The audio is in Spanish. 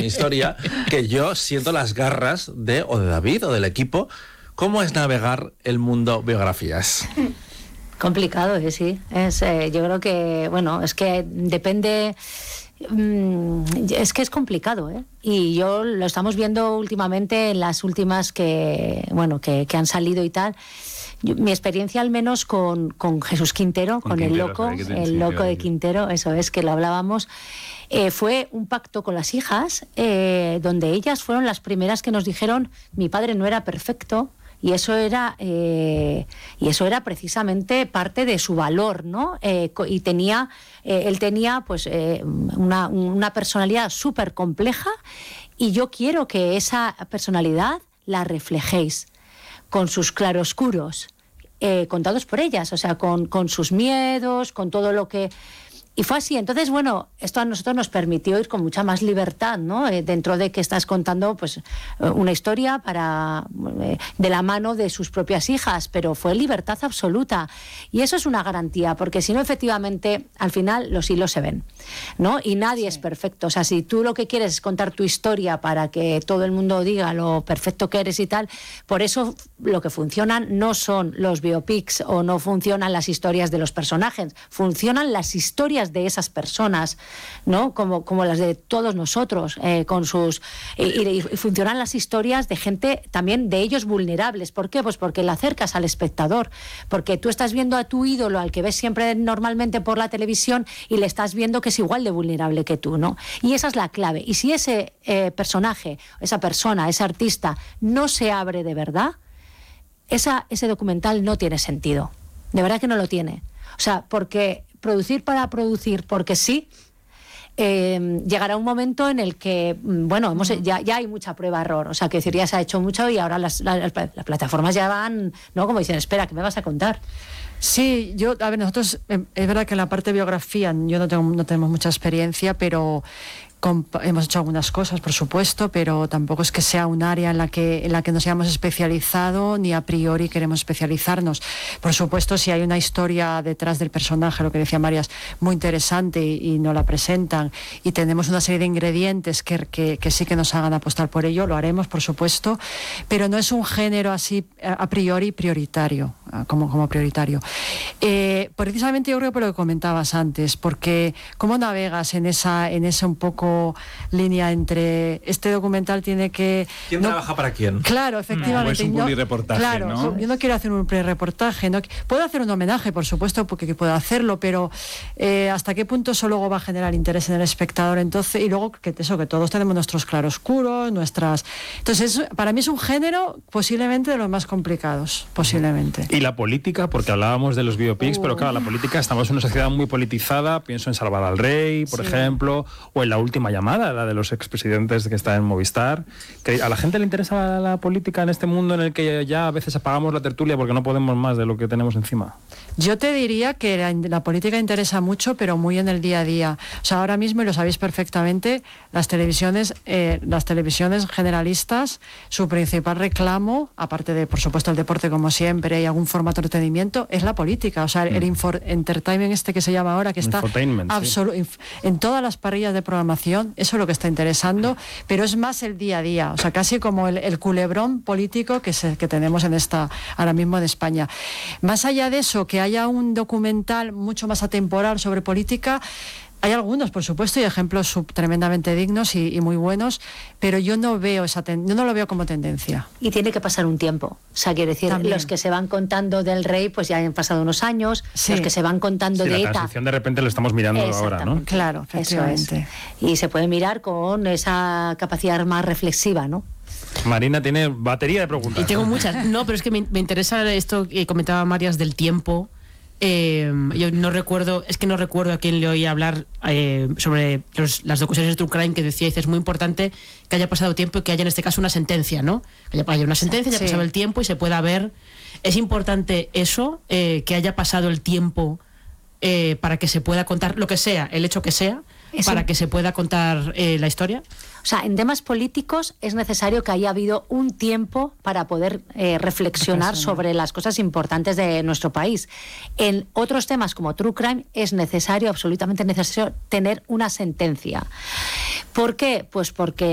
historia que yo siento las garras de David o del equipo. ¿Cómo es navegar el mundo biografías? Complicado, sí. Yo creo que, bueno, es que depende... Es que es complicado, ¿eh? Y yo lo estamos viendo últimamente en las últimas que han salido y tal. Mi experiencia al menos con Jesús Quintero, con el loco de Quintero, eso es, que lo hablábamos, fue un pacto con las hijas, donde ellas fueron las primeras que nos dijeron: mi padre no era perfecto. Y eso era precisamente parte de su valor, ¿no? Y él tenía pues una personalidad súper compleja, y yo quiero que esa personalidad la reflejéis con sus claroscuros, contados por ellas, o sea, con sus miedos, con todo lo que... Y fue así. Entonces, bueno, esto a nosotros nos permitió ir con mucha más libertad, ¿no? Dentro de que estás contando pues una historia de la mano de sus propias hijas, pero fue libertad absoluta. Y eso es una garantía, porque si no, efectivamente, al final los hilos se ven, ¿no? Y nadie es perfecto. O sea, si tú lo que quieres es contar tu historia para que todo el mundo diga lo perfecto que eres y tal, por eso lo que funcionan no son los biopics o no funcionan las historias de los personajes, funcionan las historias de esas personas, ¿no? Como las de todos nosotros, y funcionan las historias de gente también, de ellos vulnerables. ¿Por qué? Pues porque le acercas al espectador, porque tú estás viendo a tu ídolo, al que ves siempre normalmente por la televisión, y le estás viendo que es igual de vulnerable que tú, ¿no? Y esa es la clave. Y si ese personaje, esa persona, ese artista no se abre de verdad, ese documental no tiene sentido. De verdad que no lo tiene. O sea, porque producir para producir, porque sí, llegará un momento en el que, bueno, ya hay mucha prueba-error. O sea, que decir, ya se ha hecho mucho y ahora las plataformas ya van, ¿no? Como dicen, espera, ¿qué me vas a contar? Sí, nosotros, es verdad que en la parte de biografía no tenemos mucha experiencia, pero hemos hecho algunas cosas, por supuesto, pero tampoco es que sea un área en la que nos hayamos especializado, ni a priori queremos especializarnos. Por supuesto, si hay una historia detrás del personaje, lo que decía Marias, muy interesante y nos la presentan, y tenemos una serie de ingredientes que sí que nos hagan apostar por ello, lo haremos, por supuesto, pero no es un género así a priori prioritario, como prioritario. Precisamente yo creo por lo que comentabas antes, porque ¿cómo navegas en esa un poco línea entre este documental tiene que... ¿Quién trabaja para quién? Claro, efectivamente. Es un plurireportaje, claro, ¿no? Yo no quiero hacer un plurireportaje, ¿no? Puedo hacer un homenaje, por supuesto, porque puedo hacerlo, pero ¿hasta qué punto eso luego va a generar interés en el espectador? Entonces, y luego que todos tenemos nuestros claroscuros, Entonces, para mí es un género posiblemente de los más complicados, posiblemente. Y la política, porque hablábamos de los biopics, pero claro, la política, estamos en una sociedad muy politizada, pienso en Salvar al Rey, por ejemplo, o en La Última Llamada, la de los expresidentes que está en Movistar. Que ¿a la gente le interesa la política en este mundo en el que ya a veces apagamos la tertulia porque no podemos más de lo que tenemos encima? Yo te diría que la política interesa mucho, pero muy en el día a día. O sea, ahora mismo, y lo sabéis perfectamente, las televisiones generalistas, su principal reclamo, aparte de, por supuesto, el deporte como siempre y algún formato de entretenimiento, es la política. O sea, el entertainment que se llama ahora, que está en todas las parrillas de programación, eso es lo que está interesando, pero es más el día a día, o sea, casi como el culebrón político que tenemos ahora mismo en España. Más allá de eso, que haya un documental mucho más atemporal sobre política, hay algunos, por supuesto, y ejemplos tremendamente dignos y muy buenos, pero yo no lo veo como tendencia. Y tiene que pasar un tiempo. O sea, quiere decir, también los que se van contando del rey, pues ya han pasado unos años, sí. Los que se van contando de ETA. La transición de repente lo estamos mirando ahora, ¿no? Claro, efectivamente. Y se puede mirar con esa capacidad más reflexiva, ¿no? Marina tiene batería de preguntas. Y tengo muchas. No, pero es que me interesa esto que comentaba Marias del tiempo. Yo no recuerdo a quién le oí hablar sobre las docuseries de True Crime, que decía, es muy importante que haya pasado tiempo y que haya en este caso una sentencia, ¿no? Que haya una sentencia, haya pasado el tiempo y se pueda ver. Es importante eso, que haya pasado el tiempo para que se pueda contar lo que sea, el hecho que sea, para que se pueda contar la historia. O sea, en temas políticos es necesario que haya habido un tiempo para poder reflexionar sobre las cosas importantes de nuestro país. En otros temas como True Crime es necesario, absolutamente necesario, tener una sentencia. ¿Por qué? Pues porque